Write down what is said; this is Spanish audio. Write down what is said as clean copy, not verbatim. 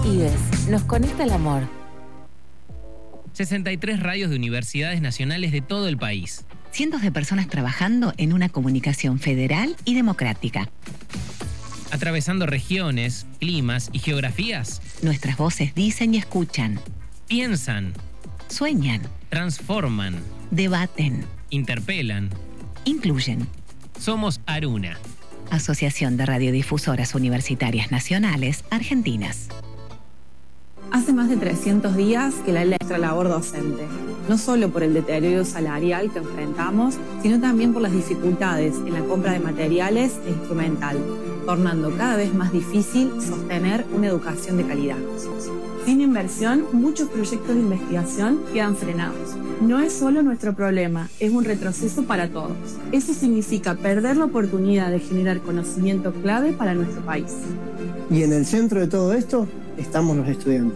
IBES, nos conecta el amor. 63 radios de universidades nacionales de todo el país. Cientos de personas trabajando en una comunicación federal y democrática. Atravesando regiones, climas y geografías. Nuestras voces dicen y escuchan. Piensan. Sueñan. Transforman. Debaten. Interpelan. Incluyen. Somos Aruna. Asociación de Radiodifusoras Universitarias Nacionales Argentinas. Hace más de 300 días que la ley nuestra labor docente, no solo por el deterioro salarial que enfrentamos, sino también por las dificultades en la compra de materiales e instrumental, tornando cada vez más difícil sostener una educación de calidad. Sin inversión, muchos proyectos de investigación quedan frenados. No es solo nuestro problema, es un retroceso para todos. Eso significa perder la oportunidad de generar conocimiento clave para nuestro país. Y en el centro de todo esto estamos los estudiantes.